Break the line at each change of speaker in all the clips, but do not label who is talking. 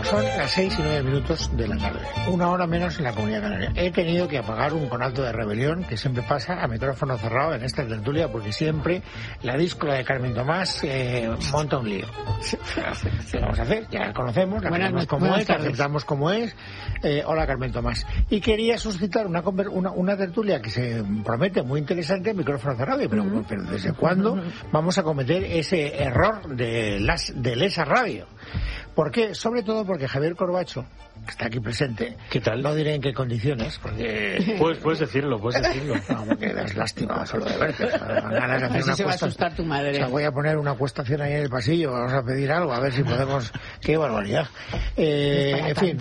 Son las 6:09 de la tarde, una hora menos en la Comunidad Canaria. He tenido que apagar un conato de rebelión que siempre pasa a micrófono cerrado en esta tertulia, porque siempre la díscola de Carmen Tomás monta un lío. ¿Qué vamos a hacer? Ya la conocemos, la conocemos como es, la aceptamos como es. Hola, Carmen Tomás. Y quería suscitar una tertulia que se promete muy interesante en micrófono cerrado. Pero ¿desde cuándo vamos a cometer ese error de Lesa Radio? ¿Por qué? Sobre todo porque Javier Corbacho, que está aquí presente,
¿qué tal?
No diré en qué condiciones, porque...
Puedes decirlo.
No, porque das lástima solo de verte.
Así se va a asustar tu madre.
O sea, voy a poner una acuestación ahí en el pasillo, vamos a pedir algo, a ver si podemos... ¡Qué barbaridad! En fin...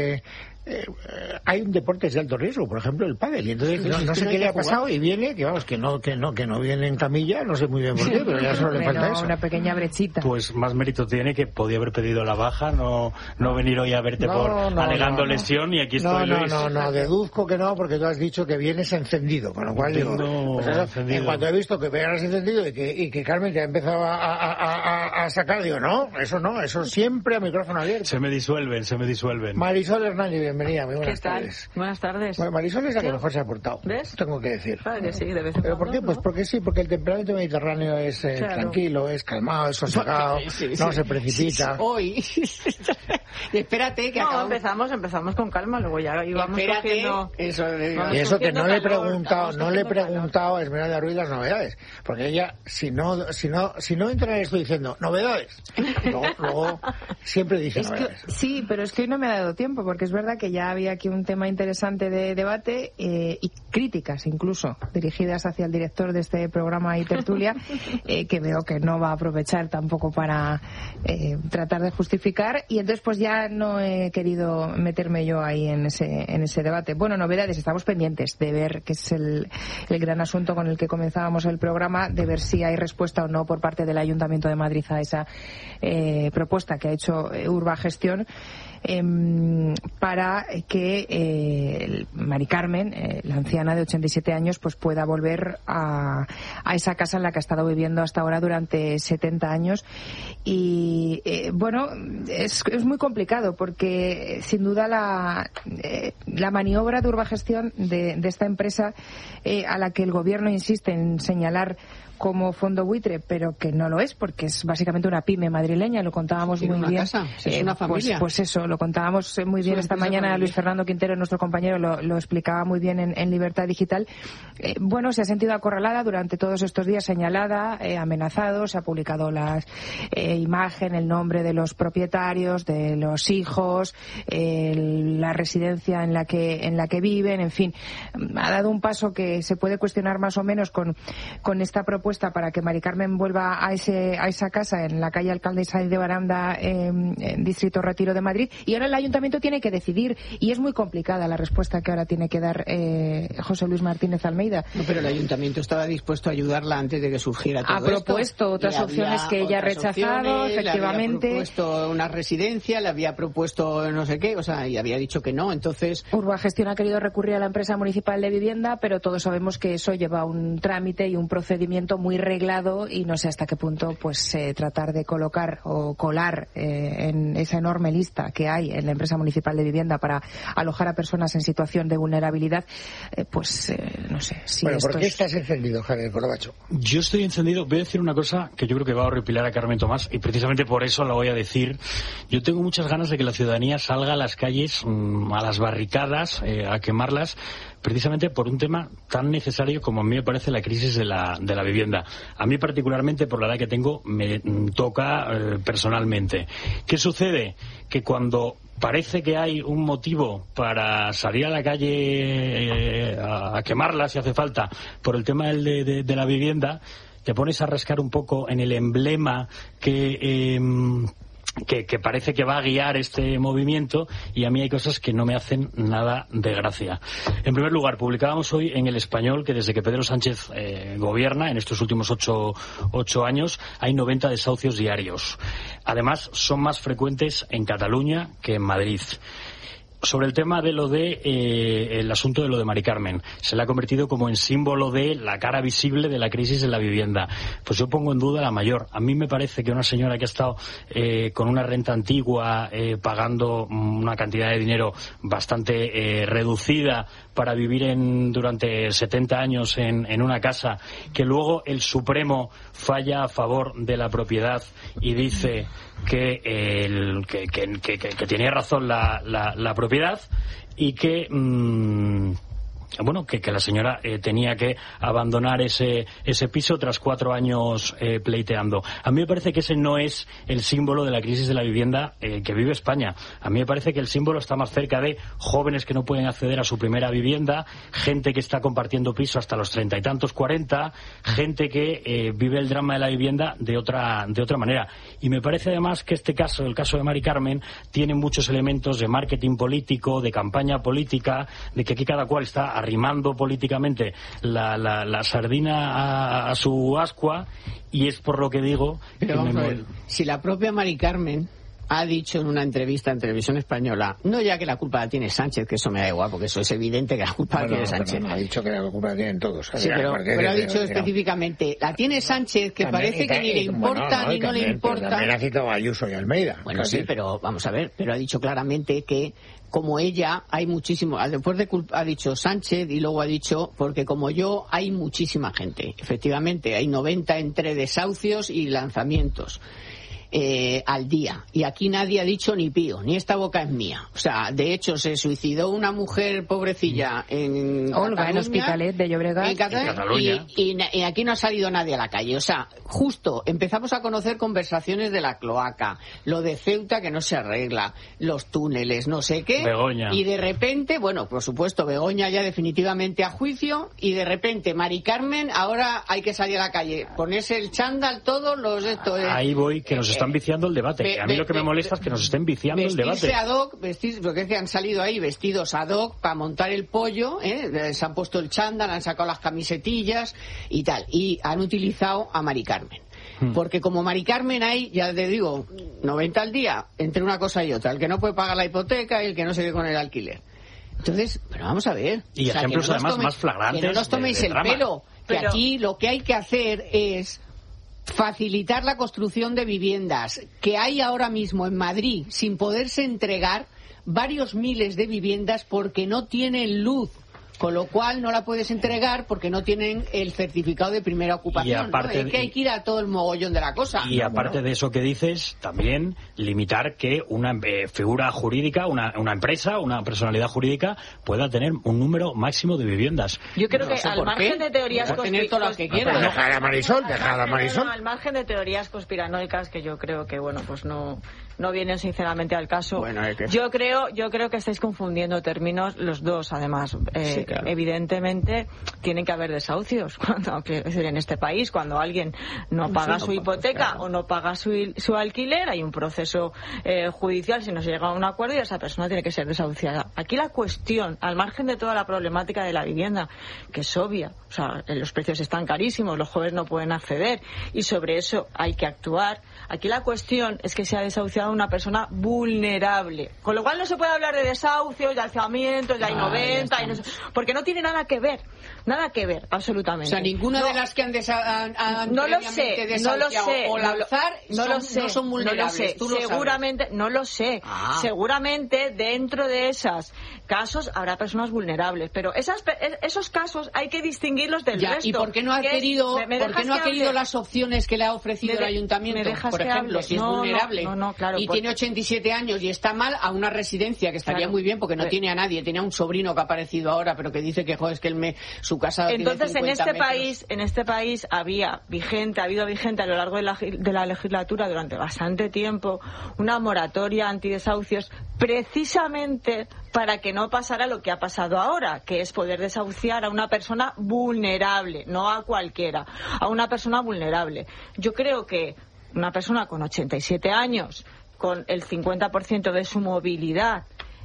hay un deporte de alto riesgo, por ejemplo el pádel, y entonces no sé qué le ha pasado y viene, que vamos, que no viene en camilla, no sé muy bien por qué, pero ya solo le falta eso.
Una pequeña brechita.
Pues más mérito tiene que podía haber pedido la baja, no venir hoy a verte alegando lesión, y aquí estoy, Luis.
No, deduzco que no, porque tú has dicho que vienes encendido, con lo cual digo, en cuanto he visto que vienes encendido y que Carmen te ha empezado a sacar, digo, eso siempre a micrófono abierto.
Se me disuelven.
Marisol Hernández, bienvenida, muy buenas tardes.
Buenas tardes.
Bueno, Marisol es la que mejor se ha portado.
¿Ves?
Tengo que decir.
Claro que sí, de vez en
¿Pero por qué?
cuando,
Pues
¿no?
porque sí, porque el temperamento mediterráneo es tranquilo, es calmado, es sosegado, no se precipita.
Hoy. Espérate, que
empezamos con calma, luego ya íbamos cogiendo...
Y eso que no le he preguntado a Esmeralda Ruiz las novedades, porque ella, si no entra en esto diciendo novedades, luego siempre dice novedades.
Sí, pero es que hoy no me ha dado tiempo, porque es verdad que ya había aquí un tema interesante de debate y críticas incluso dirigidas hacia el director de este programa y tertulia, que veo que no va a aprovechar tampoco para tratar de justificar, y entonces pues ya no he querido meterme yo ahí en ese debate. Bueno, novedades, estamos pendientes de ver, que es el gran asunto con el que comenzábamos el programa, de ver si hay respuesta o no por parte del Ayuntamiento de Madrid a esa propuesta que ha hecho Urbagestión, para que Mari Carmen, la anciana de 87 años, pues pueda volver a esa casa en la que ha estado viviendo hasta ahora durante 70 años. Y bueno, es muy complicado, porque sin duda la maniobra de Urbagestión de esta empresa, a la que el gobierno insiste en señalar como fondo buitre, pero que no lo es, porque es básicamente una pyme madrileña, lo contábamos muy bien.
Casa, es una familia.
Pues eso, lo contábamos muy bien esta mañana. Familia. Luis Fernando Quintero, nuestro compañero, lo explicaba muy bien en Libertad Digital. Bueno, se ha sentido acorralada durante todos estos días, señalada, amenazado, se ha publicado las imagen, el nombre de los propietarios, de los hijos, la residencia en la que viven, en fin. Ha dado un paso que se puede cuestionar más o menos con esta propuesta para que Mari Carmen vuelva a esa casa en la calle Alcalde Sáenz de Baranda, en Distrito Retiro de Madrid, y ahora el Ayuntamiento tiene que decidir, y es muy complicada la respuesta que ahora tiene que dar José Luis Martínez Almeida.
No, pero el Ayuntamiento estaba dispuesto a ayudarla antes de que surgiera todo esto.
Ha propuesto otras opciones que ella ha rechazado, efectivamente.
Le había propuesto una residencia, le había propuesto no sé qué, y había dicho que no, entonces...
Urbagestión ha querido recurrir a la empresa municipal de vivienda, pero todos sabemos que eso lleva un trámite y un procedimiento muy reglado, y no sé hasta qué punto pues tratar de colocar o colar en esa enorme lista que hay en la empresa municipal de vivienda para alojar a personas en situación de vulnerabilidad, no sé si
bueno, ¿por qué estás encendido, Javier Corbacho?
Yo estoy encendido. Voy a decir una cosa que yo creo que va a horripilar a Carmen Tomás, y precisamente por eso la voy a decir. Yo tengo muchas ganas de que la ciudadanía salga a las calles, a las barricadas, a quemarlas, precisamente por un tema tan necesario como a mí me parece la crisis de la vivienda. A mí particularmente, por la edad que tengo, me toca personalmente. ¿Qué sucede? Que cuando parece que hay un motivo para salir a la calle a quemarla, si hace falta, por el tema de la vivienda, te pones a rascar un poco en el emblema que parece que va a guiar este movimiento, y a mí hay cosas que no me hacen nada de gracia. En primer lugar, publicábamos hoy en El Español que desde que Pedro Sánchez gobierna, en estos últimos 8 años, hay 90 desahucios diarios. Además, son más frecuentes en Cataluña que en Madrid. Sobre el tema de lo de el asunto de lo de Mari Carmen, se le ha convertido como en símbolo de la cara visible de la crisis en la vivienda. Pues yo pongo en duda la mayor. A mí me parece que una señora que ha estado con una renta antigua pagando una cantidad de dinero bastante reducida para vivir durante 70 años en una casa, que luego el Supremo falla a favor de la propiedad y dice que tenía razón la propiedad y que que la señora tenía que abandonar ese piso tras 4 años pleiteando. A mí me parece que ese no es el símbolo de la crisis de la vivienda que vive España. A mí me parece que el símbolo está más cerca de jóvenes que no pueden acceder a su primera vivienda, gente que está compartiendo piso hasta los 30 y tantos, 40, gente que vive el drama de la vivienda de otra manera. Y me parece además que el caso de Mari Carmen, tiene muchos elementos de marketing político, de campaña política, de que aquí cada cual está arrimando políticamente la sardina a su ascua, y es por lo que digo.
Pero vamos a ver, si la propia Mari Carmen ha dicho en una entrevista en Televisión Española, no ya que la culpa la tiene Sánchez, que eso me da igual, porque eso es evidente que la culpa la tiene Sánchez.
No, ha dicho que la culpa la tienen todos.
Sí, pero ha dicho específicamente, la tiene Sánchez, que también, parece que ni le importa ni no le importa.
También ha citado a Ayuso y Almeida.
Bueno, sí, pero vamos a ver, pero ha dicho claramente que como ella hay muchísimo, después ha dicho Sánchez y luego ha dicho, porque como yo hay muchísima gente. Efectivamente, hay 90 entre desahucios y lanzamientos al día, y aquí nadie ha dicho ni pío, ni esta boca es mía. O sea, de hecho se suicidó una mujer pobrecilla en
Olga,
Cataluña,
en Hospitalet de Llobregat,
en Cataluña,
y aquí no ha salido nadie a la calle. O sea, justo empezamos a conocer conversaciones de la cloaca, lo de Ceuta que no se arregla, los túneles, no sé qué,
Begoña.
Y de repente, bueno, por supuesto, Begoña ya definitivamente a juicio, y de repente Mari Carmen, ahora hay que salir a la calle, ponerse el chándal, todos los
ahí voy, que nos están viciando el debate. A mí lo que me molesta es que nos estén viciando el debate.
Ad hoc, porque es que han salido ahí vestidos ad hoc para montar el pollo, se han puesto el chándal, han sacado las camisetillas y tal, y han utilizado a Mari Carmen. Porque como Mari Carmen hay, ya te digo, 90 al día, entre una cosa y otra, el que no puede pagar la hipoteca y el que no se ve con el alquiler. Entonces, pero vamos a ver.
Y ejemplos además más flagrantes.
Que no nos toméis el pelo, que aquí lo que hay que hacer es facilitar la construcción de viviendas, que hay ahora mismo en Madrid sin poderse entregar varios miles de viviendas porque no tienen luz, con lo cual no la puedes entregar porque no tienen el certificado de primera ocupación. Es que hay que ir a todo el mogollón de la cosa.
Y aparte de eso que dices, también limitar que una figura jurídica, una empresa, una personalidad jurídica pueda tener un número máximo de viviendas.
Yo creo que al margen de teorías
conspiranoicas,
al margen de teorías conspiranoicas, que yo creo que pues no vienen sinceramente al caso. Yo creo que estáis confundiendo términos los dos, además. Sí, claro. Evidentemente tienen que haber desahucios es decir, en este país, cuando alguien no paga su hipoteca o no paga su alquiler, hay un proceso judicial, si no se llega a un acuerdo, y esa persona tiene que ser desahuciada. Aquí la cuestión, al margen de toda la problemática de la vivienda, que es obvia, o sea, los precios están carísimos, los jóvenes no pueden acceder y sobre eso hay que actuar. Aquí la cuestión es que se ha desahuciado a una persona vulnerable, con lo cual no se puede hablar de desahucios, de alzamientos, de hay 90, porque no tiene nada que ver, absolutamente.
O sea, ninguna de las que han
no lo sé,
o lanzar no son vulnerables.
Seguramente, no lo sé. Seguramente dentro de esos casos habrá personas vulnerables, pero esos casos hay que distinguirlos del resto.
¿Y por qué no ha querido las opciones que le ha ofrecido el ayuntamiento? Por ejemplo, si es vulnerable y tiene 87 años y está mal, a una residencia, que estaría muy bien porque no tiene a nadie, tiene a un sobrino que ha aparecido ahora, pero que dice que es que su casa
entonces
tiene 50 metros.
En este país ha habido vigente a lo largo de la legislatura durante bastante tiempo una moratoria antidesahucios, precisamente para que no pasara lo que ha pasado ahora, que es poder desahuciar a una persona vulnerable, no a cualquiera, a una persona vulnerable. Yo creo que una persona con 87 años, con el 50% de su movilidad,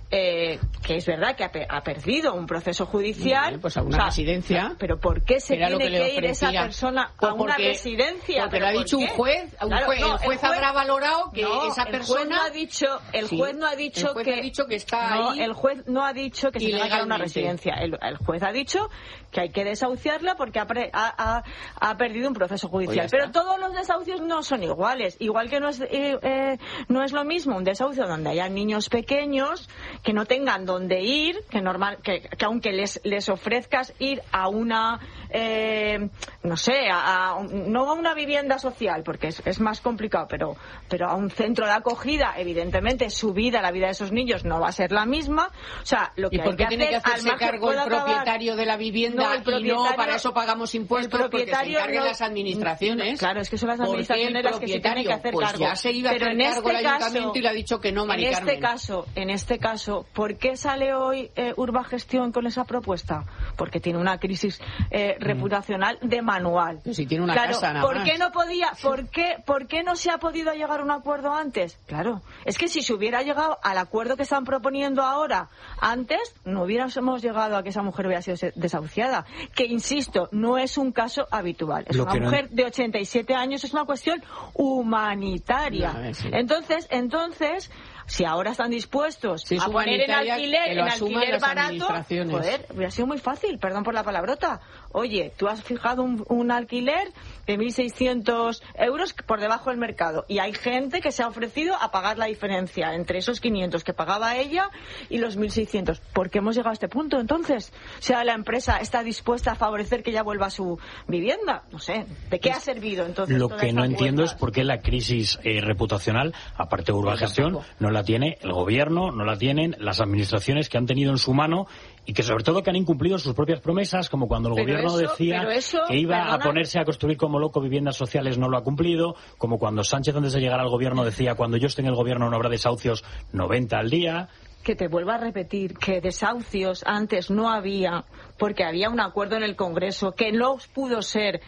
que es verdad que ha perdido un proceso judicial,
pues a una residencia.
Pero ¿por qué se tiene que ir esa persona a una residencia?
Porque lo ha dicho un juez. El juez habrá valorado que esa persona.
El juez no ha dicho que está ahí. El juez no ha dicho que se tenga que ir a una residencia. El juez ha dicho que hay que desahuciarla porque ha perdido un proceso judicial. Pero todos los desahucios no son iguales. Igual que no es lo mismo un desahucio donde haya niños pequeños que no tengan dónde ir, que aunque les ofrezcas ir a una no a una vivienda social, porque es más complicado, pero a un centro de acogida, evidentemente la vida de esos niños no va a ser la misma. O sea, lo que
¿y por qué tiene que hacerse cargo el propietario de la vivienda y no para eso pagamos impuestos? Porque se encarguen las administraciones.
Claro, es que son las administraciones las que se tienen que hacer cargo.
Ya se iba a hacer cargo el ayuntamiento y le ha dicho que no, Mari Carmen.
En este caso, ¿por qué sale hoy Urbagestión con esa propuesta? Porque tiene una crisis reputacional de manual.
Si tiene una casa nada
más. ¿Por qué no se ha podido llegar a un acuerdo antes? Claro, es que si se hubiera llegado al acuerdo que están proponiendo ahora antes, no hubiéramos llegado a que esa mujer hubiera sido desahuciada. Que, insisto, no es un caso habitual. Es una mujer de 87 años, es una cuestión humanitaria. Entonces, si ahora están dispuestos a poner en alquiler barato, joder, hubiera sido muy fácil, perdón por la palabrota. Oye, tú has fijado un alquiler de 1.600 euros por debajo del mercado y hay gente que se ha ofrecido a pagar la diferencia entre esos 500 que pagaba ella y los 1.600. ¿Por qué hemos llegado a este punto entonces? O sea, la empresa está dispuesta a favorecer que ella vuelva a su vivienda. No sé, ¿de qué ha servido entonces?
Lo que no entiendo es por qué la crisis reputacional, aparte de Urbagestión, no la tiene el gobierno, no la tienen las administraciones que han tenido en su mano y que sobre todo que han incumplido sus propias promesas, como cuando el gobierno decía que iba a ponerse a construir como loco viviendas sociales, no lo ha cumplido, como cuando Sánchez, antes de llegar al gobierno, decía cuando yo esté en el gobierno no habrá desahucios 90 al día.
Que te vuelvo a repetir que desahucios antes no había porque había un acuerdo en el Congreso que no pudo ser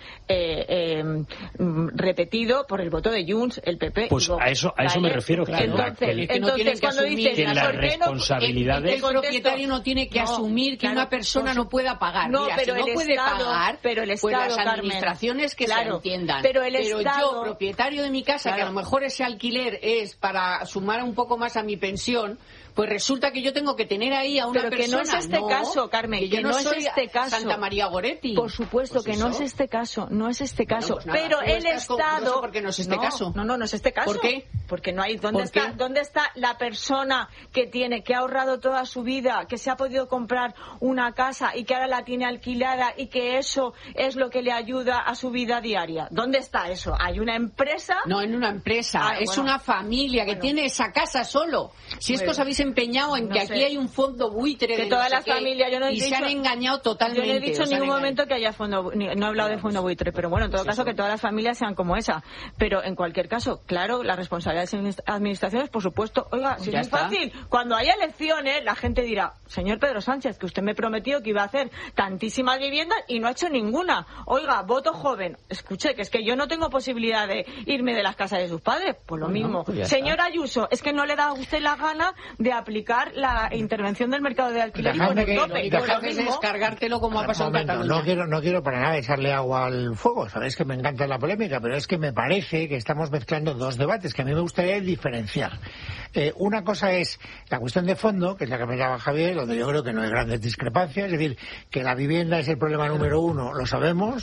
repetido por el voto de Junts, el PP.
Pues a eso me refiero.
Entonces cuando dices
que las responsabilidades
el propietario no tiene que asumir que una persona no pueda pagar.
No, pero
si no puede pagar,
pero el Estado,
pues las administraciones que se entiendan.
Pero yo,
propietario de mi casa, que a lo mejor ese alquiler es para sumar un poco más a mi pensión, pues resulta que yo tengo que tener ahí a una persona.
Pero que no es este caso, Carmen, que no es este caso.
Santa María Goretti.
Por supuesto que no es este caso, no es este caso.
Pues nada,
pero el Estado.
¿Por qué no es este caso?
No es este caso.
¿Por qué?
Porque no hay. ¿Dónde está la persona que ha ahorrado toda su vida, que se ha podido comprar una casa y que ahora la tiene alquilada y que eso es lo que le ayuda a su vida diaria? ¿Dónde está eso? ¿Hay una empresa?
No, en una empresa. Es una familia que tiene esa casa solo. Si es que os habéis empeñado en que aquí hay un fondo buitre
que todas las familias, yo no he
dicho,
se
han engañado totalmente.
Yo no he dicho en ningún momento que haya fondo, no he hablado de fondo buitre, pero bueno, en todo caso que todas las familias sean como esa. Pero en cualquier caso, claro, la responsabilidad de las administraciones, por supuesto, oiga, si es muy fácil, cuando haya elecciones, la gente dirá, señor Pedro Sánchez, que usted me prometió que iba a hacer tantísimas viviendas y no ha hecho ninguna. Oiga, voto joven. Escuche, que es que yo no tengo posibilidad de irme de las casas de sus padres. Pues lo mismo. Señor Ayuso, es que no le da a usted la gana de aplicar la intervención del mercado de alquiler y poner tope.
Y descargártelo como ha pasado en Cataluña.
No quiero para nada echarle agua al fuego. Sabéis que me encanta la polémica, pero es que me parece que estamos mezclando dos debates que a mí me gustaría diferenciar. Una cosa es la cuestión de fondo, que es la que me llama Javier, donde yo creo que no hay grandes discrepancias, es decir, que la vivienda es el problema número uno, lo sabemos,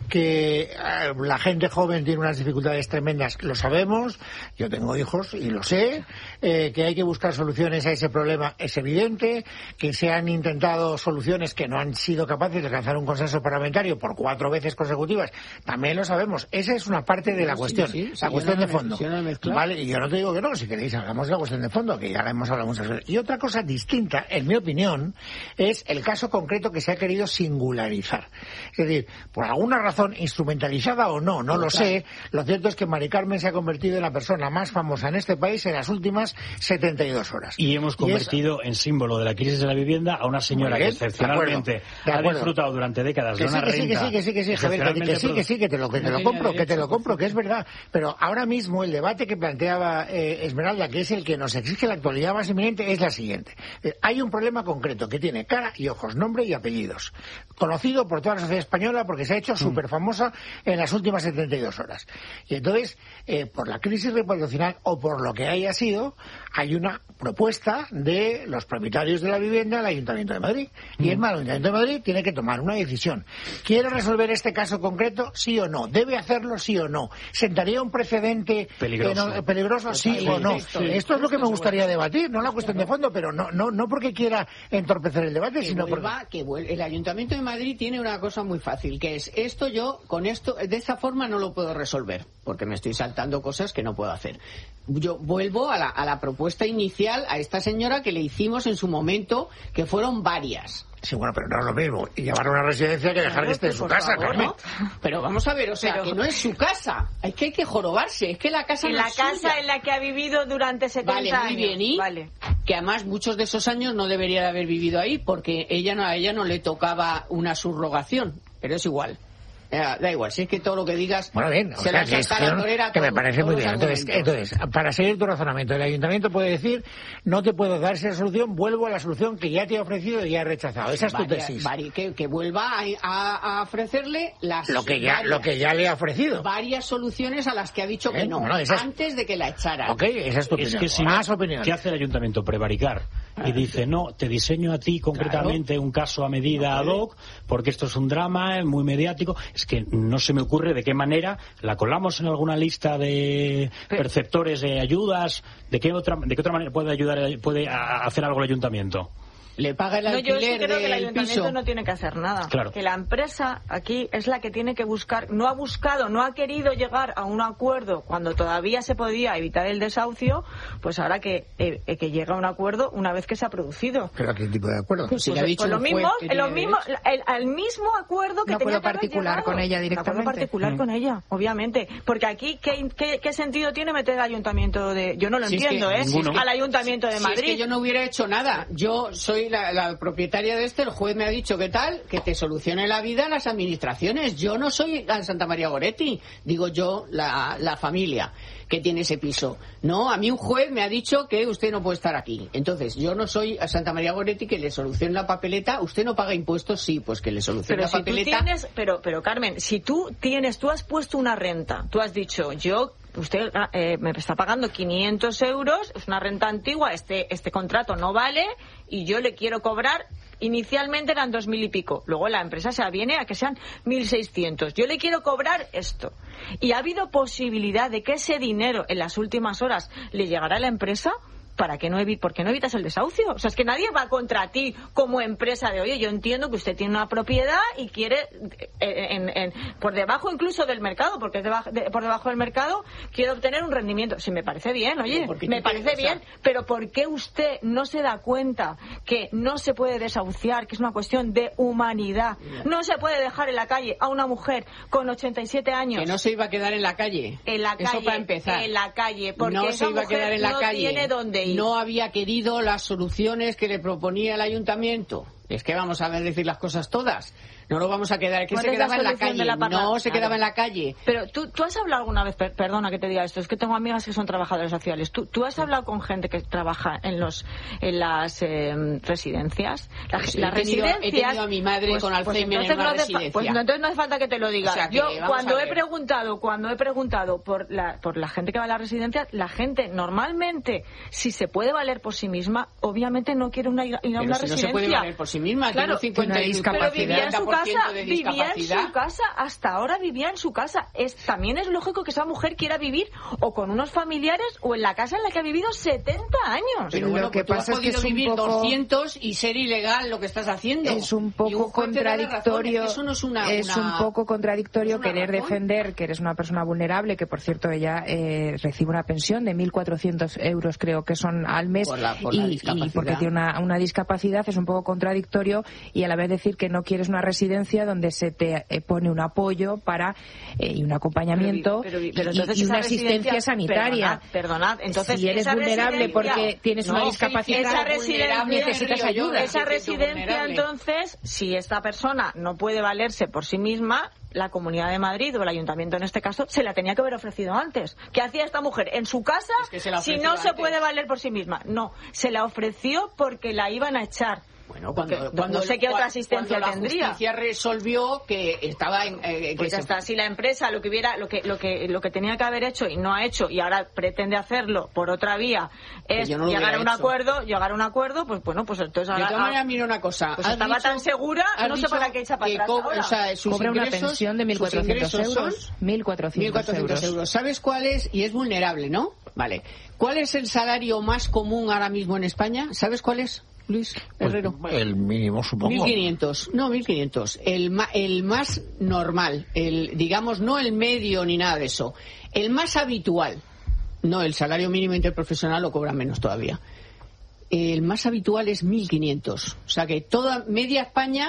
que la gente joven tiene unas dificultades tremendas, lo sabemos, yo tengo hijos y lo sé, que hay que buscar soluciones a ese problema es evidente, que se han intentado soluciones que no han sido capaces de alcanzar un consenso parlamentario por 4 veces consecutivas, también lo sabemos. Esa es una parte de la cuestión, la cuestión de fondo. Vale, y yo no te digo que no, si queréis hagamos la cuestión de fondo, que ya la hemos hablado muchas veces. Y otra cosa distinta, en mi opinión, es el caso concreto que se ha querido singularizar. Es decir, por alguna razón, instrumentalizada o no, no lo sé, lo cierto es que Mari Carmen se ha convertido en la persona más famosa en este país en las últimas 72 horas.
Y hemos convertido en símbolo de la crisis de la vivienda a una señora que excepcionalmente ha disfrutado durante décadas de una renta.
Que sí, Javier, que te lo compro, que es verdad. Pero ahora mismo el debate que planteaba Esmeralda, que es el que nos exige la actualidad más inminente es la siguiente. Hay un problema concreto que tiene cara y ojos, nombre y apellidos, conocido por toda la sociedad española porque se ha hecho súper famosa en las últimas 72 horas. Y entonces, por la crisis reputacional o por lo que haya sido, hay una propuesta de los propietarios de la vivienda al Ayuntamiento de Madrid. Y el Ayuntamiento de Madrid tiene que tomar una decisión. ¿Quiere resolver este caso concreto? ¿Sí o no? ¿Debe hacerlo? ¿Sí o no? ¿Sentaría un precedente peligroso? ¿Sí o no? Esto es lo que me gustaría debatir, no la cuestión de fondo, pero no porque quiera entorpecer el debate, sino porque...
El Ayuntamiento de Madrid tiene una cosa muy fácil, que es de esta forma no lo puedo resolver, porque me estoy saltando cosas que no puedo hacer. Yo vuelvo a la propuesta inicial a esta señora que le hicimos en su momento, que fueron varias.
Sí, bueno, pero no es lo mismo. Y llevar a una residencia que dejar que esté en su casa, Carmen.
¿No? Pero vamos a ver, que no es su casa. Es que hay que jorobarse. Es que la casa no es suya.
La casa en la que ha vivido durante 70 años.
Vale, muy bien. Y que además muchos de esos años no debería de haber vivido ahí porque a ella no le tocaba una subrogación. Pero es igual. Da igual, si es que todo lo que digas
bueno, bien,
se la salta la torera.
Que me parece muy bien. Entonces, para seguir tu razonamiento, el Ayuntamiento puede decir, no te puedo dar esa solución, vuelvo a la solución que ya te he ofrecido y ya he rechazado. Esa es tu tesis.
Que vuelva a ofrecerle
lo que ya le ha ofrecido.
Varias soluciones a las que ha dicho que no, antes de que la echara.
Ok, esa es tu opinión.
Es que si
más opinión.
¿Qué hace el Ayuntamiento? Prevaricar. Y dice, no, te diseño a ti concretamente un caso a medida ad hoc, porque esto es un drama, es muy mediático. Es que no se me ocurre de qué manera la colamos en alguna lista de perceptores de ayudas. ¿De qué otra manera puede hacer algo el Ayuntamiento?
Le paga el alquiler.
Yo sí creo que el Ayuntamiento
piso.
No tiene que hacer nada.
Claro.
Que la empresa aquí es la que tiene que buscar. No ha querido llegar a un acuerdo cuando todavía se podía evitar el desahucio, pues ahora que llega a un acuerdo una vez que se ha producido.
¿Pero a qué tipo de acuerdo?
Pues el mismo acuerdo que
no
tenía
puedo particular con ella directamente.
No puedo particular con ella, obviamente. Porque aquí, ¿qué sentido tiene meter al Ayuntamiento de... Yo no lo entiendo, al Ayuntamiento de Madrid.
Es que yo no hubiera hecho nada. Yo soy la propietaria de el juez me ha dicho que te solucione la vida las administraciones. Yo no soy la Santa María Goretti, digo yo, la familia que tiene ese piso. No, a mí un juez me ha dicho que usted no puede estar aquí. Entonces, yo no soy a Santa María Goretti que le solucione la papeleta. ¿Usted no paga impuestos? Sí, pues que le solucione la papeleta.
Pero Carmen, si tú has puesto una renta, tú has dicho, usted me está pagando 500 euros, es una renta antigua, este contrato no vale y yo le quiero cobrar, inicialmente eran 2.000 y pico, luego la empresa se aviene a que sean 1.600, yo le quiero cobrar esto. Y ha habido posibilidad de que ese dinero en las últimas horas le llegara a la empresa. ¿Por qué no evitas el desahucio? O sea, es que nadie va contra ti como empresa de, oye, yo entiendo que usted tiene una propiedad y quiere, por debajo incluso del mercado, porque es por debajo del mercado, quiere obtener un rendimiento. Sí, me parece bien, oye, me parece bien, pero ¿por qué usted no se da cuenta que no se puede desahuciar, que es una cuestión de humanidad? No se puede dejar en la calle a una mujer con 87 años.
Que no se iba a quedar en la calle.
Eso
para empezar.
En la calle, porque
no
esa
se iba a quedar en la
no
calle.
Tiene dónde ir.
No había querido las soluciones que le proponía el Ayuntamiento. Es que vamos a decir las cosas todas. No nos vamos a quedar, que se quedaba en la calle. Se quedaba en la calle.
Pero tú has hablado alguna vez, perdona que te diga esto, es que tengo amigas que son trabajadoras sociales. ¿Tú has hablado con gente que trabaja en las residencias?
He tenido a mi madre con Alzheimer en una residencia.
Pues entonces no hace falta que te lo diga.
O sea,
yo cuando he preguntado por la gente que va a las residencias, la gente normalmente, si se puede valer por sí misma, obviamente no quiere ir a una residencia.
No se puede valer por sí misma,
claro,
tiene 50
discapacidad.
Pero vivía en su casa, hasta ahora vivía en su casa. También es lógico que esa mujer quiera vivir o con unos familiares o en la casa en la que ha vivido 70 años.
Pero bueno, lo que pasa es que es vivir 200 y ser ilegal lo que estás haciendo.
Es un poco contradictorio.
Eso no es
un poco contradictorio querer defender que eres una persona vulnerable, que por cierto ella recibe una pensión de 1.400 euros, creo que son al mes, y porque tiene una discapacidad. Es un poco contradictorio, y a la vez decir que no quieres una residencia donde se te pone un apoyo y un acompañamiento y una asistencia sanitaria.
Perdonad, entonces
si eres vulnerable porque tienes una discapacidad, necesitas ayuda.
Esa residencia, entonces, si esta persona no puede valerse por sí misma, la Comunidad de Madrid o el Ayuntamiento en este caso se la tenía que haber ofrecido antes. ¿Qué hacía esta mujer en su casa si no se puede valer por sí misma? No, se la ofreció porque la iban a echar.
Bueno, cuando
no sé qué otra asistencia tendría.
La justicia resolvió que estaba en
pues ya está. Si la empresa lo que tenía que haber hecho y no ha hecho y ahora pretende hacerlo por otra vía es llegar a un acuerdo, pues bueno, pues entonces ahora.
De todas maneras, mira una cosa.
Pues estaba tan segura, no sé para qué echa para atrás ahora.
O sea,
cobra una pensión de 1.400 euros. 1.400 euros.
¿Sabes cuál es? Y es vulnerable, ¿no? Vale. ¿Cuál es el salario más común ahora mismo en España? ¿Sabes cuál es? Luis Herrero.
Pues el mínimo, supongo.
1.500. No, 1.500. El más normal, digamos, no el medio ni nada de eso. El más habitual. No, el salario mínimo interprofesional lo cobra menos todavía. El más habitual es 1.500. O sea que toda media España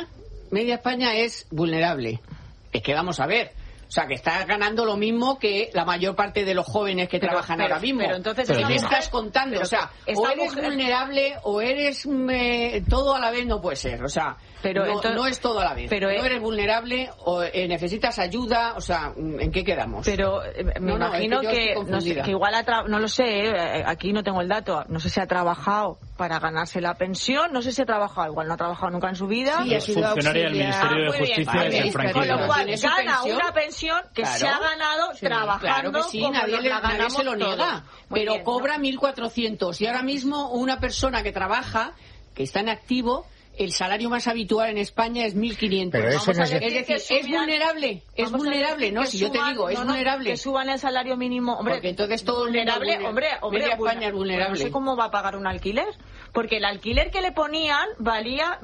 es vulnerable. Es que vamos a ver. O sea, que estás ganando lo mismo que la mayor parte de los jóvenes que trabajan ahora mismo.
Pero entonces,
¿qué me estás contando? O sea, o eres vulnerable o eres todo a la vez, no puede ser. O sea, no es todo a la vez. Pero no eres vulnerable o necesitas ayuda. O sea, ¿en qué quedamos?
Pero me imagino que igual no lo sé, aquí no tengo el dato. No sé si ha trabajado para ganarse la pensión. No sé si ha trabajado, igual no ha trabajado nunca en su vida.
Sí, ha sido funcionaria del Ministerio de Justicia y del franquismo.
Con lo cual gana una pensión que se ha ganado trabajando.
Claro que sí, nadie se lo niega. Pero bien, cobra 1.400. Y ahora mismo una persona que trabaja, que está en activo, el salario más habitual en España es 1.500.
Pero eso
es decir, es vulnerable. Es vulnerable, ¿no? Si yo te digo, es vulnerable.
Que suban el salario mínimo, hombre.
Porque entonces todo
vulnerable, hombre,
media España es vulnerable.
Pues no sé cómo va a pagar un alquiler. Porque el alquiler que le ponían valía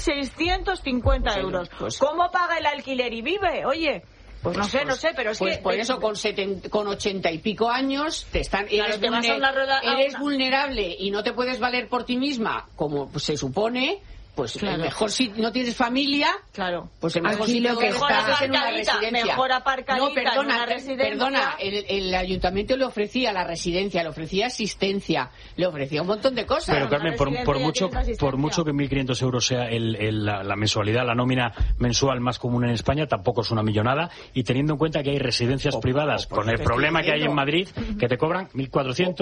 1.650 euros. Pues, ¿cómo paga el alquiler y vive? Oye. Pues no sé, pero es
pues
que...
Por eso con 80 y pico años eres vulnerable y no te puedes valer por ti misma, como se supone. Pues mejor si no tienes familia, pues el mejor sitio que estás en una residencia.
Mejor aparcadita en una residencia.
Perdona, el ayuntamiento le ofrecía la residencia, le ofrecía asistencia, le ofrecía un montón de cosas.
Pero Carmen, por mucho que 1.500 euros sea la mensualidad, la nómina mensual más común en España, tampoco es una millonada, y teniendo en cuenta que hay residencias privadas, con el problema que hay en Madrid, que te cobran 1.400,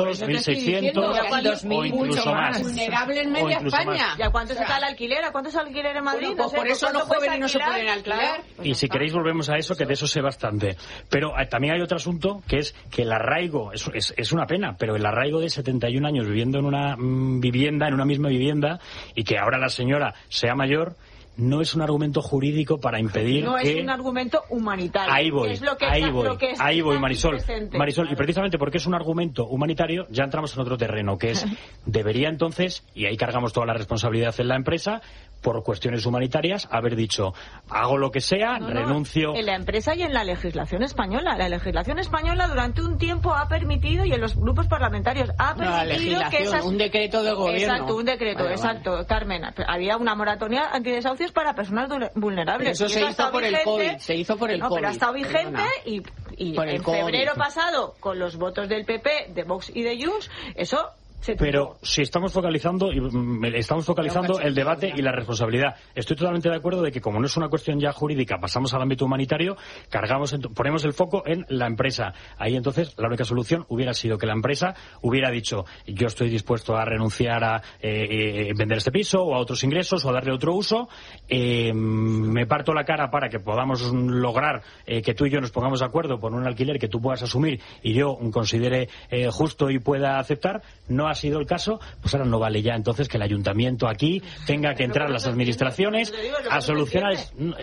1.600 o incluso más.
Vulnerable en media España.
¿Y a cuánto está el alquiler? ¿A cuánto es el alquiler en Madrid?
Bueno, por eso los jóvenes no se pueden alquilar.
Y si queréis volvemos a eso, que de eso sé bastante. Pero también hay otro asunto, que es que el arraigo, es una pena, pero el arraigo de 71 años viviendo en una misma vivienda, y que ahora la señora sea mayor, no es un argumento jurídico para impedir
es un argumento humanitario.
Ahí voy, Marisol. Marisol, y precisamente porque es un argumento humanitario, ya entramos en otro terreno, que es, debería entonces, y ahí cargamos toda la responsabilidad en la empresa, por cuestiones humanitarias, haber dicho, hago lo que sea, renuncio...
En la empresa y en la legislación española. La legislación española durante un tiempo ha permitido, y en los grupos parlamentarios, ha permitido
un decreto del gobierno.
Exacto, un decreto, exacto. Carmen, había una moratoria antidesahucios para personas vulnerables.
Eso se hizo por el COVID.
Pero ha estado vigente y en febrero pasado, con los votos del PP, de Vox y de Junts, eso...
Pero si estamos focalizando el debate y la responsabilidad. Estoy totalmente de acuerdo de que, como no es una cuestión ya jurídica, pasamos al ámbito humanitario, ponemos el foco en la empresa. Ahí entonces la única solución hubiera sido que la empresa hubiera dicho, yo estoy dispuesto a renunciar a vender este piso o a otros ingresos o a darle otro uso, me parto la cara para que podamos lograr que tú y yo nos pongamos de acuerdo por un alquiler que tú puedas asumir y yo considere justo y pueda aceptar. No ha sido el caso, pues ahora no vale ya entonces que el ayuntamiento aquí tenga que entrar las administraciones a solucionar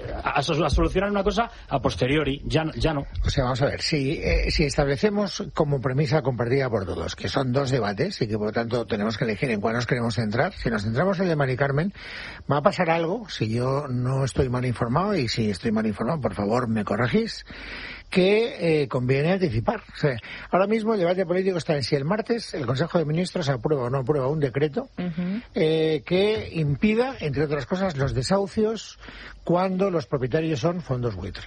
una cosa a posteriori, ya no.
O sea, vamos a ver, si establecemos como premisa compartida por todos que son dos debates y que por lo tanto tenemos que elegir en cuál nos queremos centrar, si nos centramos en el de Mari Carmen, va a pasar algo, si yo no estoy mal informado, y si estoy mal informado, por favor me corregís, que conviene anticipar. O sea, ahora mismo el debate político está en si el martes el Consejo de Ministros aprueba o no aprueba un decreto que impida, entre otras cosas, los desahucios cuando los propietarios son fondos buitre.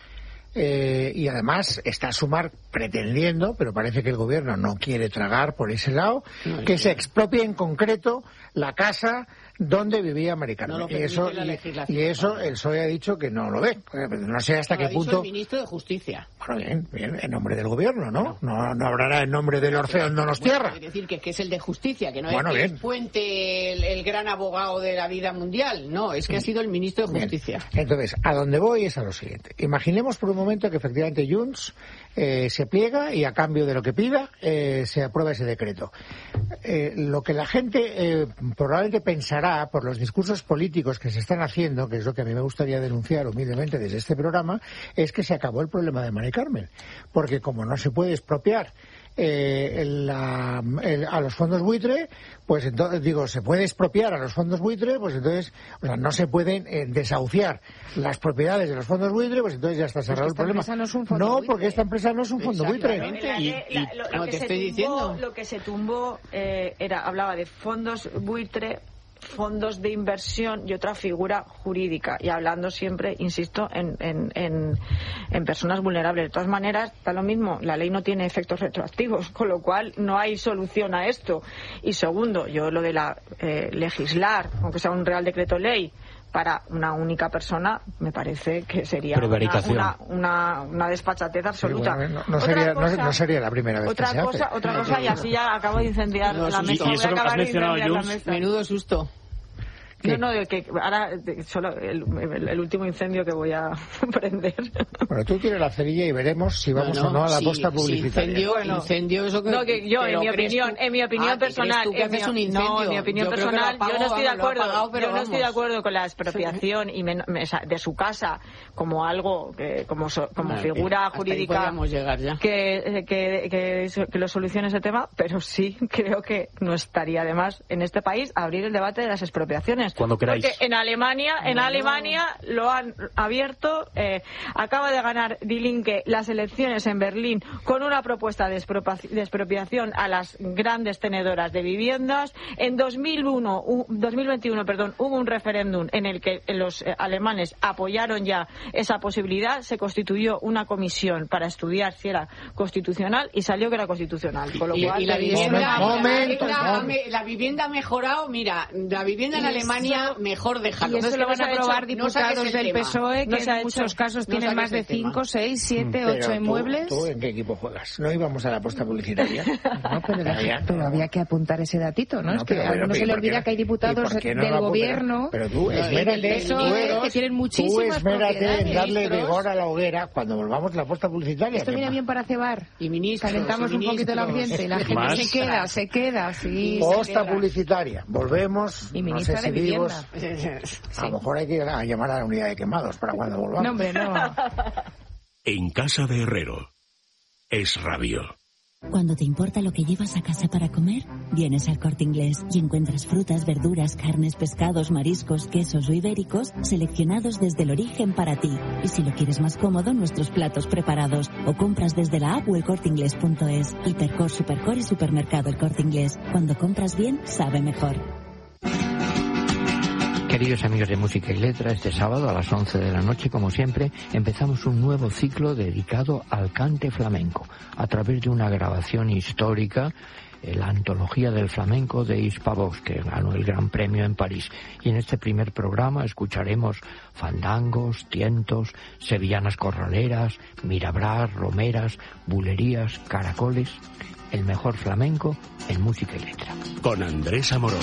Y además está Sumar pretendiendo, pero parece que el gobierno no quiere tragar por ese lado, que se expropie en concreto la casa dónde vivía Mari Carmen.
No
y eso el PSOE ha dicho que no lo ve. No sé hasta qué punto.
El ministro de Justicia.
Bueno, bien, en nombre del gobierno, ¿no? No hablará en nombre del Orfeo Donostiarra.
Es decir, que es el de Justicia, que no
bueno,
es Puente el gran abogado de la vida mundial. No, es que ha sido el ministro de Justicia.
Bien. Entonces, a donde voy es a lo siguiente. Imaginemos por un momento que efectivamente Junts se pliega y a cambio de lo que pida se aprueba ese decreto. Lo que la gente probablemente pensará por los discursos políticos que se están haciendo, que es lo que a mí me gustaría denunciar humildemente desde este programa, es que se acabó el problema de Mari Carmen. Porque como no se puede expropiar a los fondos buitre, pues entonces se puede expropiar a los fondos buitre, pues entonces, no se pueden desahuciar las propiedades de los fondos buitre, pues entonces ya está cerrado el problema. No, porque esta empresa no es un fondo buitre.
Lo que se tumbó hablaba de fondos buitre, fondos de inversión y otra figura jurídica, y hablando siempre, insisto, en personas vulnerables. De todas maneras, da lo mismo, la ley no tiene efectos retroactivos, con lo cual no hay solución a esto. Y segundo, yo lo de legislar, aunque sea un real decreto ley, para una única persona, me parece que sería una desfachatez absoluta.
Sí, bueno, no sería la primera vez
otra cosa, y así ya acabo de incendiar la mesa.
Y eso que has mencionado, Junts,
menudo susto.
¿Qué? No, ahora solo el último incendio que voy a prender.
Bueno, tú tienes la cerilla y veremos si vamos o no a la posta publicitaria.
Incendio, eso que...
No, que yo, en mi opinión personal...
¿Tú que haces un incendio?
No, en mi opinión personal, yo no estoy de acuerdo. Yo no estoy de acuerdo con la expropiación y de su casa como algo, como figura jurídica que lo solucione ese tema, pero sí creo que no estaría de más en este país abrir el debate de las expropiaciones.
Cuando queráis.
Porque en Alemania lo han abierto. Acaba de ganar Die Linke las elecciones en Berlín con una propuesta de expropiación a las grandes tenedoras de viviendas. En 2021, hubo un referéndum en el que los alemanes apoyaron ya esa posibilidad. Se constituyó una comisión para estudiar si era constitucional y salió que era constitucional. Con lo cual,
la vivienda ha mejorado. Mira, la vivienda en Alemania mejor dejarlo.
Y eso lo van a aprobar diputados del PSOE, que en muchos casos tienen más de 5, 6, 7, 8 inmuebles.
¿Tú en qué equipo juegas? ¿No íbamos a la posta publicitaria?
No, pero había que apuntar ese datito, ¿no? Es que a uno se le olvida que hay diputados del gobierno.
Pero tú, esmérate,
que tienen muchísimas propiedades.
En darle vigor a la hoguera cuando volvamos a la posta publicitaria.
Esto viene bien para cebar.
Y ministros,
calentamos un poquito el ambiente. La gente se queda, sí.
Posta publicitaria. Volvemos.
Y ministra de Vivienda.
A lo mejor hay que llamar a la unidad de quemados para cuando volvamos.
No, hombre, no.
En casa de Herrero. Es Radio.
Cuando te importa lo que llevas a casa para comer, vienes al Corte Inglés y encuentras frutas, verduras, carnes, pescados, mariscos, quesos o ibéricos seleccionados desde el origen para ti. Y si lo quieres más cómodo, nuestros platos preparados o compras desde la app o elcorteinglés.es. Hipercor, Supercor y Supermercado El Corte Inglés. Cuando compras bien, sabe mejor.
Queridos amigos de Música y Letra, este sábado a las 11 de la noche, como siempre, empezamos un nuevo ciclo dedicado al cante flamenco, a través de una grabación histórica, la antología del flamenco de Hispavox, que ganó el Gran Premio en París. Y en este primer programa escucharemos fandangos, tientos, sevillanas corraleras, mirabrás, romeras, bulerías, caracoles, el mejor flamenco en Música y Letra.
Con Andrés Amorós.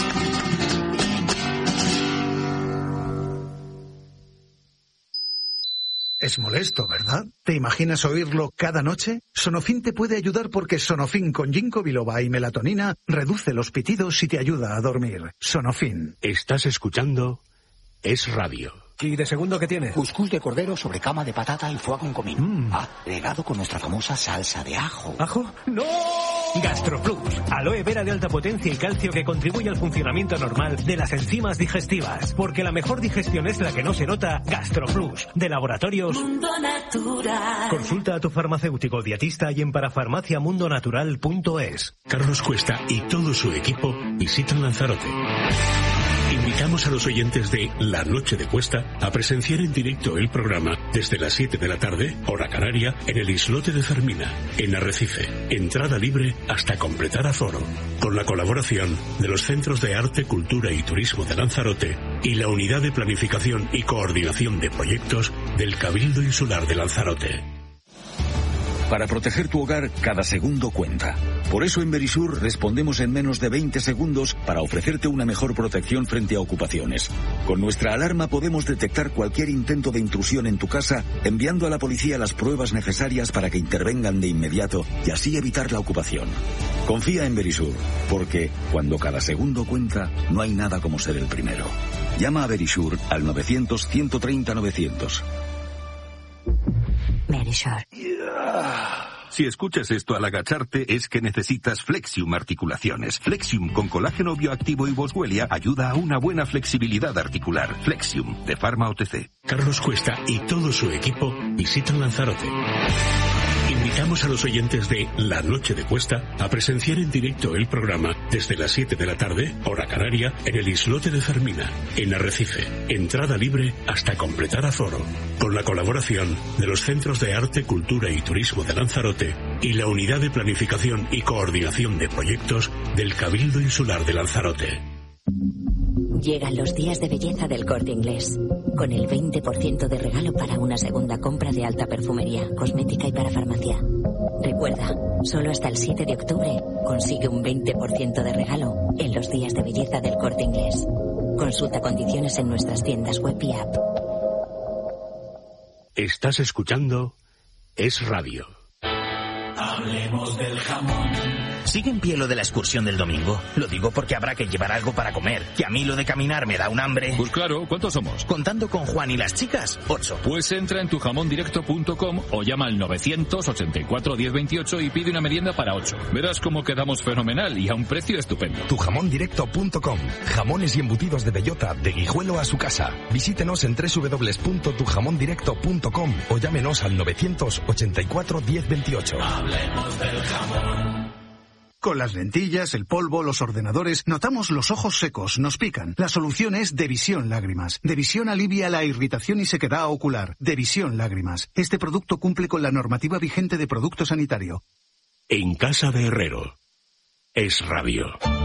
Es molesto, ¿verdad? ¿Te imaginas oírlo cada noche? Sonofin te puede ayudar porque Sonofin con ginkgo biloba y melatonina reduce los pitidos y te ayuda a dormir. Sonofin.
Estás escuchando Es Radio.
¿Y de segundo qué tiene?
Cuscús de cordero sobre cama de patata y foie con comino. Agregado con nuestra famosa salsa de ajo.
¿Ajo? ¡No! GastroPlus, aloe vera de alta potencia y calcio que contribuye al funcionamiento normal de las enzimas digestivas. Porque la mejor digestión es la que no se nota. GastroPlus, de Laboratorios
Mundo Natural.
Consulta a tu farmacéutico dietista y en parafarmaciamundonatural.es.
Carlos Cuesta y todo su equipo visitan Lanzarote. Invitamos a los oyentes de La Noche de Cuesta a presenciar en directo el programa desde las 7 de la tarde, hora canaria, en el islote de Fermina, en Arrecife. Entrada libre hasta completar aforo, con la colaboración de los Centros de Arte, Cultura y Turismo de Lanzarote y la Unidad de Planificación y Coordinación de Proyectos del Cabildo Insular de Lanzarote.
Para proteger tu hogar, cada segundo cuenta. Por eso en Verisur respondemos en menos de 20 segundos para ofrecerte una mejor protección frente a ocupaciones. Con nuestra alarma podemos detectar cualquier intento de intrusión en tu casa, enviando a la policía las pruebas necesarias para que intervengan de inmediato y así evitar la ocupación. Confía en Verisur, porque cuando cada segundo cuenta, no hay nada como ser el primero. Llama a Verisur al 900-130-900.
Verisur. Si escuchas esto al agacharte es que necesitas Flexium Articulaciones. Flexium con colágeno bioactivo y boswellia ayuda a una buena flexibilidad articular. Flexium, de Pharma OTC.
Carlos Cuesta y todo su equipo visitan Lanzarote. Invitamos a los oyentes de La Noche de Cuesta a presenciar en directo el programa desde las 7 de la tarde, hora canaria, en el islote de Fermina, en Arrecife. Entrada libre hasta completar aforo. Con la colaboración de los Centros de Arte, Cultura y Turismo de Lanzarote y la Unidad de Planificación y Coordinación de Proyectos del Cabildo Insular de Lanzarote.
Llegan los días de belleza del Corte Inglés, con el 20% de regalo para una segunda compra de alta perfumería, cosmética y para farmacia. Recuerda, solo hasta el 7 de octubre consigue un 20% de regalo en los días de belleza del Corte Inglés. Consulta condiciones en nuestras tiendas web y app.
Estás escuchando Es Radio.
Hablemos del jamón. ¿Sigue en pie lo de la excursión del domingo? Lo digo porque habrá que llevar algo para comer, que a mí lo de caminar me da un hambre.
Pues claro, ¿cuántos somos?
Contando con Juan y las chicas, 8.
Pues entra en tujamondirecto.com o llama al 984 1028 y pide una merienda para 8. Verás cómo quedamos fenomenal y a un precio estupendo.
Tujamondirecto.com. Jamones y embutidos de bellota, de Guijuelo a su casa. Visítenos en www.tujamondirecto.com o llámenos al 984 1028.
Hablemos del jamón.
Con las lentillas, el polvo, los ordenadores, notamos los ojos secos, nos pican. La solución es Devisión Lágrimas. Devisión alivia la irritación y sequedad ocular. Devisión Lágrimas. Este producto cumple con la normativa vigente de producto sanitario.
En casa de Herrero. Es Radio.